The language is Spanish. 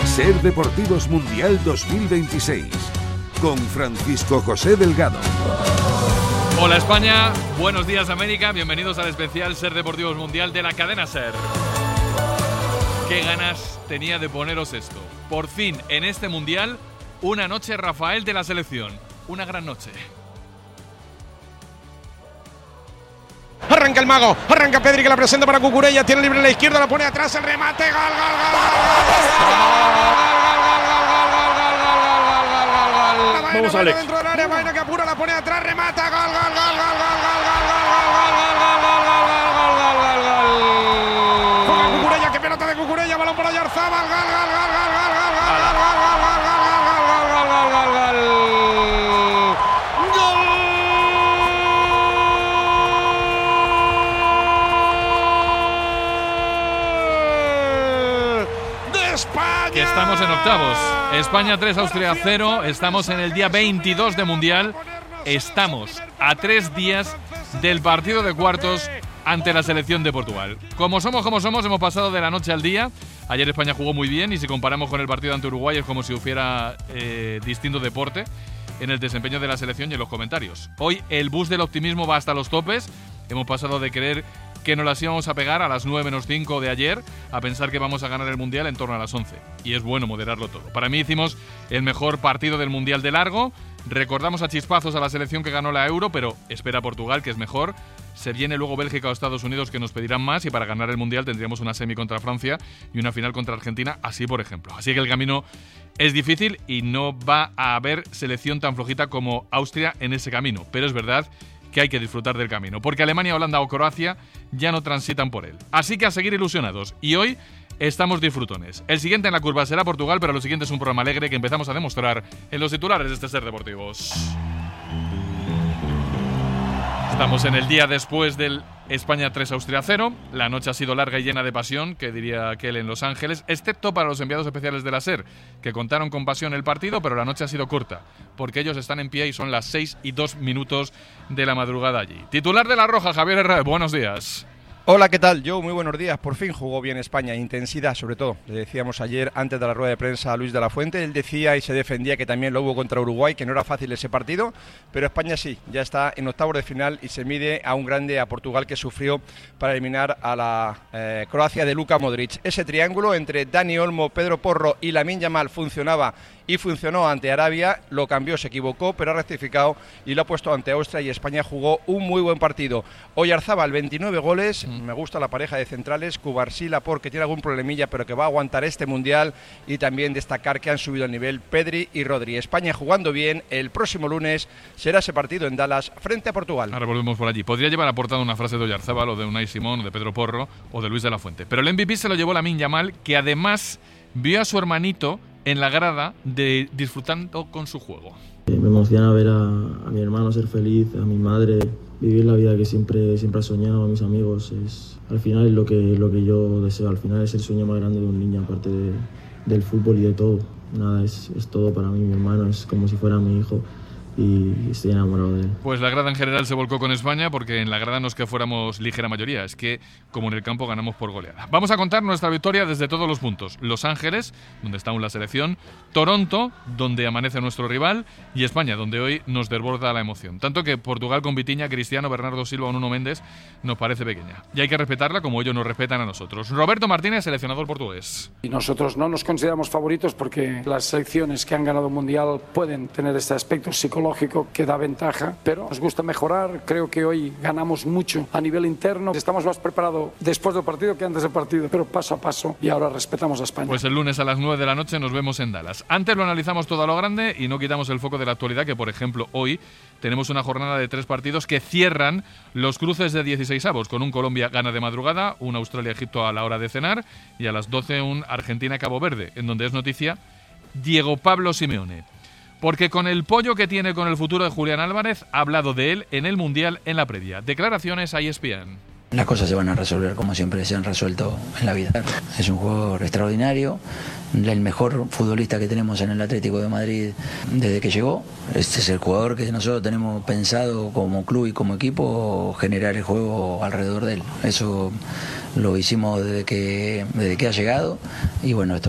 Ser Deportivos Mundial 2026 con Francisco José Delgado. Hola España, buenos días América, bienvenidos al especial Ser Deportivos Mundial de la cadena Ser. Qué ganas tenía de poneros esto. Por fin, en este Mundial, una noche Rafael de la selección. Una gran noche. Arranca el mago, arranca Pedri que la presenta para Cucurella, tiene libre a la izquierda, la pone atrás, el remate, gol, Vamos, Alex. Dentro del área, Vaina que apura, la pone atrás, remata, gol. Juega Cucurella, qué pelota de Cucurella, balón para Oyarzábal, Que estamos en octavos. España 3, Austria 0. Estamos en el día 22 de Mundial. Estamos a 3 días del partido de cuartos ante la selección de Portugal. Como somos, hemos pasado de la noche al día. Ayer España jugó muy bien y si comparamos con el partido ante Uruguay es como si hubiera distinto deporte en el desempeño de la selección y en los comentarios. Hoy el bus del optimismo va hasta los topes. Hemos pasado de creer que nos las íbamos a pegar a las 9 menos 5 de ayer a pensar que vamos a ganar el Mundial en torno a las 11. Y es bueno moderarlo todo. Para mí hicimos el mejor partido del Mundial de largo. Recordamos a chispazos a la selección que ganó la Euro, pero espera Portugal, que es mejor. Se viene luego Bélgica o Estados Unidos, que nos pedirán más, y para ganar el Mundial tendríamos una semi contra Francia y una final contra Argentina, así por ejemplo. Así que el camino es difícil y no va a haber selección tan flojita como Austria en ese camino. Pero es verdad que hay que disfrutar del camino, porque Alemania, Holanda o Croacia ya no transitan por él. Así que a seguir ilusionados. Y hoy estamos disfrutones. El siguiente en la curva será Portugal, pero lo siguiente es un programa alegre que empezamos a demostrar en los titulares de este Ser Deportivos. Estamos en el día después del España 3, Austria 0. La noche ha sido larga y llena de pasión, que diría aquel en Los Ángeles, excepto para los enviados especiales de la SER, que contaron con pasión el partido, pero la noche ha sido corta, porque ellos están en pie y son las 6:02 de la madrugada allí. Titular de La Roja, Javier Herrera, buenos días. Hola, ¿qué tal? Joe, muy buenos días. Por fin jugó bien España, intensidad sobre todo. Le decíamos ayer, antes de la rueda de prensa, a Luis de la Fuente. Él decía y se defendía que también lo hubo contra Uruguay, que no era fácil ese partido, pero España sí, ya está en octavos de final y se mide a un grande, a Portugal, que sufrió para eliminar a la Croacia de Luka Modric. Ese triángulo entre Dani Olmo, Pedro Porro y Lamine Yamal funcionaba y funcionó ante Arabia, lo cambió, se equivocó, pero ha rectificado y lo ha puesto ante Austria, y España jugó un muy buen partido. Oyarzábal, 29 goles, me gusta la pareja de centrales, Cubarsí, porque tiene algún problemilla, pero que va a aguantar este Mundial, y también destacar que han subido el nivel Pedri y Rodri. España jugando bien, el próximo lunes será ese partido en Dallas frente a Portugal. Ahora volvemos por allí. Podría llevar aportado una frase de Oyarzábal o de Unai Simón o de Pedro Porro o de Luis de la Fuente, pero el MVP se lo llevó Lamine Yamal, que además vio a su hermanito en la grada disfrutando con su juego. Me emociona ver a mi hermano ser feliz, a mi madre vivir la vida que siempre ha soñado, a mis amigos. Al final es lo que yo deseo, al final es el sueño más grande de un niño, aparte del fútbol y de todo. Nada, es todo para mí, mi hermano es como si fuera mi hijo. Y estoy enamorado de él. Pues la grada en general se volcó con España, porque en la grada no es que fuéramos ligera mayoría, es que como en el campo ganamos por goleada. Vamos a contar nuestra victoria desde todos los puntos. Los Ángeles, donde está aún la selección, Toronto, donde amanece nuestro rival, y España, donde hoy nos desborda la emoción. Tanto que Portugal con Vitinha, Cristiano, Bernardo Silva o Nuno Méndez nos parece pequeña. Y hay que respetarla como ellos nos respetan a nosotros. Roberto Martínez, seleccionador portugués. Y nosotros no nos consideramos favoritos porque las selecciones que han ganado un mundial pueden tener este aspecto psicológico que da ventaja, pero nos gusta mejorar. Creo que hoy ganamos mucho a nivel interno. Estamos más preparados después del partido que antes del partido, pero paso a paso, y ahora respetamos a España. Pues el lunes a las 9 de la noche nos vemos en Dallas. Antes lo analizamos todo a lo grande y no quitamos el foco de la actualidad, que por ejemplo hoy tenemos una jornada de 3 partidos que cierran los cruces de 16avos, con un Colombia-Ghana de madrugada, un Australia-Egipto a la hora de cenar, y a las 12 un Argentina-Cabo Verde, en donde es noticia Diego Pablo Simeone. Porque con el pollo que tiene con el futuro de Julián Álvarez, ha hablado de él en el Mundial en la previa. Declaraciones a ESPN. Las cosas se van a resolver como siempre se han resuelto en la vida. Es un jugador extraordinario, el mejor futbolista que tenemos en el Atlético de Madrid desde que llegó. Este es el jugador que nosotros tenemos pensado como club y como equipo generar el juego alrededor de él. Eso lo hicimos desde que ha llegado, y bueno, esto